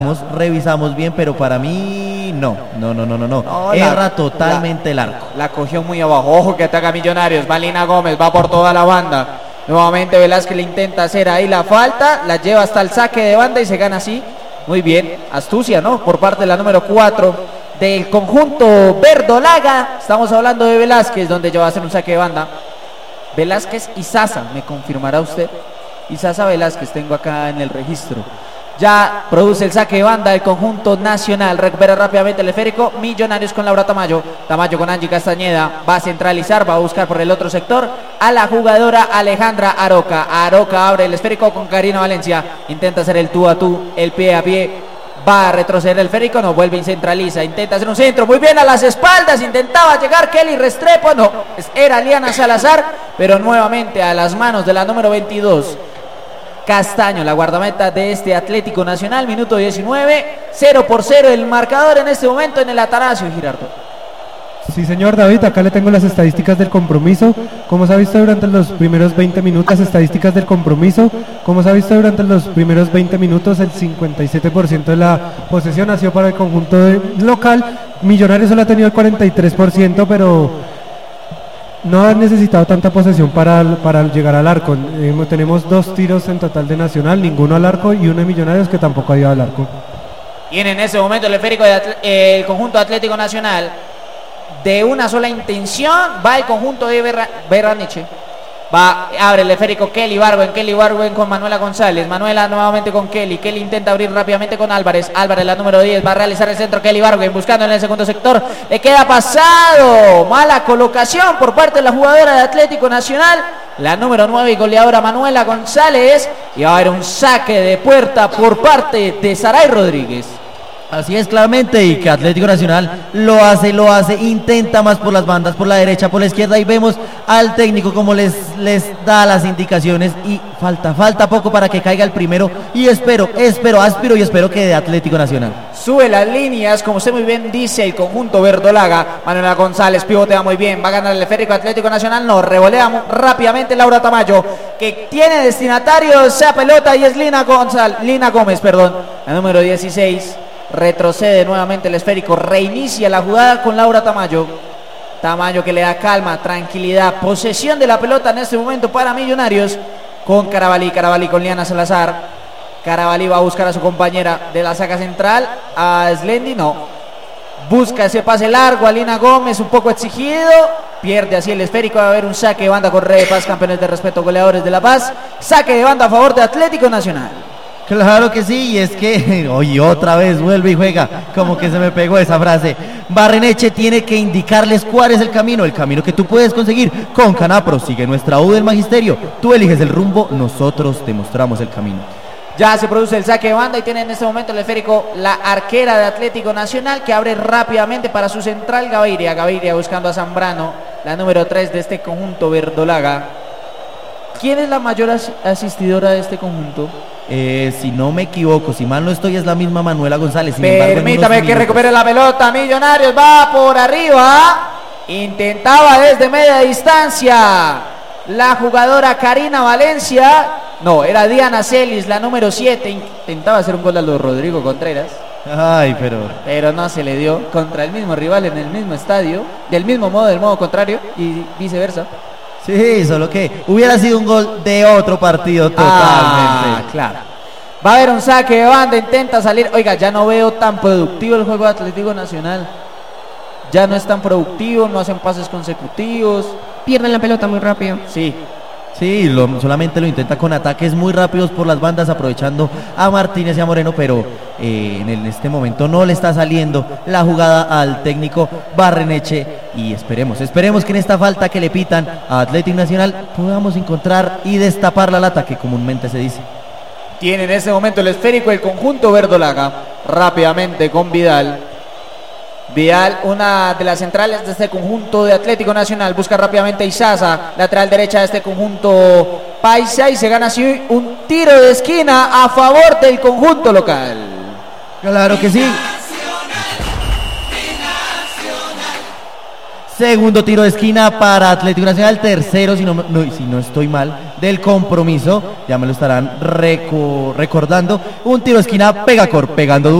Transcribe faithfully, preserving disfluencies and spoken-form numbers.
revisamos bien, pero para mí no, no, no, no, no, no. No, erra la, totalmente la, el arco. La cogió muy abajo, ojo que ataca Millonarios, va Lina Gómez, va por toda la banda. Nuevamente Velázquez le intenta hacer ahí la falta, la lleva hasta el saque de banda y se gana así. Muy bien, astucia, ¿no? Por parte de la número cuatro del conjunto verdolaga. Estamos hablando de Velázquez, donde ya va a hacer un saque de banda. Velázquez y Sasa, ¿me confirmará usted? Y Sasa Velázquez, tengo acá en el registro. Ya produce el saque de banda del conjunto nacional. Recupera rápidamente el esférico. Millonarios con Laura Tamayo. Tamayo con Angie Castañeda. Va a centralizar, va a buscar por el otro sector a la jugadora Alejandra Aroca. Aroca abre el esférico con Karina Valencia. Intenta hacer el tú a tú, el pie a pie. Va a retroceder el esférico, no, vuelve y centraliza. Intenta hacer un centro, muy bien a las espaldas. Intentaba llegar Kelly Restrepo, no, era Liana Salazar. Pero nuevamente a las manos de la número veintidós. Castaño, la guardameta de este Atlético Nacional, minuto diecinueve, cero por cero el marcador en este momento en el Atanasio Girardot. Sí, señor David, acá le tengo las estadísticas del compromiso. Como se ha visto durante los primeros veinte minutos, las estadísticas del compromiso. Como se ha visto durante los primeros veinte minutos, el cincuenta y siete por ciento de la posesión ha sido para el conjunto local. Millonarios solo ha tenido el cuarenta y tres por ciento, pero no han necesitado tanta posesión para, para llegar al arco. Eh, tenemos dos tiros en total de Nacional, ninguno al arco y uno de Millonarios que tampoco ha ido al arco. Tiene en ese momento el esférico del eh, conjunto Atlético Nacional. De una sola intención va el conjunto de Berra, Berraneche. Va, abre el esférico Kelly Barwen, Kelly Barwen con Manuela González, Manuela nuevamente con Kelly, Kelly intenta abrir rápidamente con Álvarez, Álvarez la número diez, va a realizar el centro Kelly Barwen, buscando en el segundo sector, le queda pasado, mala colocación por parte de la jugadora de Atlético Nacional, la número nueve y goleadora Manuela González, y va a haber un saque de puerta por parte de Saray Rodríguez. Así es, claramente, y que Atlético Nacional lo hace, lo hace, intenta más por las bandas, por la derecha, por la izquierda, y vemos al técnico como les, les da las indicaciones, y falta, falta poco para que caiga el primero, y espero, espero, aspiro y espero que de Atlético Nacional. Sube las líneas, como usted muy bien dice, el conjunto verdolaga. Manuela González pivotea muy bien, va a ganar el esférico Atlético Nacional, no, revolea rápidamente Laura Tamayo, que tiene destinatario esa pelota, y es Lina González, Lina Gómez, perdón, la número dieciséis. Retrocede nuevamente el esférico, reinicia la jugada con Laura Tamayo. Tamayo que le da calma, tranquilidad, posesión de la pelota en este momento para Millonarios con Carabalí, Carabalí con Liana Salazar. Carabalí va a buscar a su compañera de la saca central, a Slendi, no. Busca ese pase largo a Lina Gómez, un poco exigido. Pierde así el esférico, va a haber un saque de banda con Rey de Paz, campeones de respeto, goleadores de La Paz. Saque de banda a favor de Atlético Nacional. Claro que sí, y es que, oye, otra vez vuelve y juega, como que se me pegó esa frase. Barreneche tiene que indicarles cuál es el camino, el camino que tú puedes conseguir con Canapro. Sigue nuestra U del Magisterio, tú eliges el rumbo, nosotros te mostramos el camino. Ya se produce el saque de banda y tiene en este momento el esférico la arquera de Atlético Nacional, que abre rápidamente para su central Gaviria. Gaviria buscando a Zambrano, la número tres de este conjunto verdolaga. ¿Quién es la mayor as- asistidora de este conjunto? Eh, si no me equivoco, si mal no estoy, es la misma Manuela González. Sin embargo, permítame que recupere la pelota. Millonarios va por arriba. Intentaba desde media distancia la jugadora Karina Valencia. No, era Diana Celis, la número siete. Intentaba hacer un gol a los Rodrigo Contreras. Ay, pero... Pero no se le dio contra el mismo rival en el mismo estadio, del mismo modo, del modo contrario y viceversa. Sí, solo que hubiera sido un gol de otro partido totalmente. Ah, claro. Va a haber un saque de banda, intenta salir. Oiga, ya no veo tan productivo el juego de Atlético Nacional. Ya no es tan productivo, no hacen pases consecutivos. Pierden la pelota muy rápido. Sí. Sí, lo, solamente lo intenta con ataques muy rápidos por las bandas, aprovechando a Martínez y a Moreno, pero eh, en, el, en este momento no le está saliendo la jugada al técnico Barreneche, y esperemos, esperemos que en esta falta que le pitan a Atlético Nacional podamos encontrar y destapar la lata, que comúnmente se dice. Tiene en este momento el esférico el conjunto verdolaga, rápidamente con Vidal. Vidal, una de las centrales de este conjunto de Atlético Nacional, busca rápidamente a Izaza, lateral derecha de este conjunto paisa, y se gana así un tiro de esquina a favor del conjunto local. Claro que sí. Segundo tiro de esquina para Atlético Nacional. Tercero, si no, me- no, si no estoy mal, del Compromiso. Ya me lo estarán reco- recordando. Un tiro de esquina Pegacor, pegando duro.